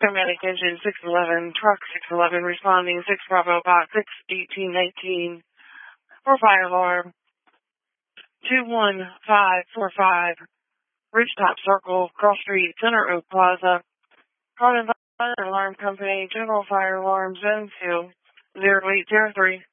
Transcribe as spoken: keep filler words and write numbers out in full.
Paramedic engine six eleven, truck six eleven, responding six Bravo box six eighteen nineteen for fire alarm. two one five four five, Rooftop Circle, Cross Street, Center Oak Plaza. Call in Fire Alarm Company, General Fire Alarm, Zone two, zero eight zero three.